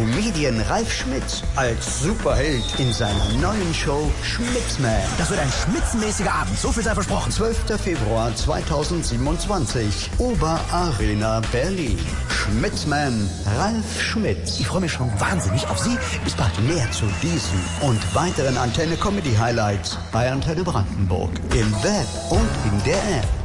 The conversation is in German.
Comedian Ralf Schmitz als Superheld in seiner neuen Show Schmitzman. Das wird ein schmitzenmäßiger Abend, so viel sei versprochen. 12. Februar 2027, Oberarena Berlin. Schmitzman, Ralf Schmitz. Ich freue mich schon wahnsinnig auf Sie. Bis bald. Mehr zu diesen und weiteren Antenne Comedy Highlights bei Antenne Brandenburg im Web und in der App.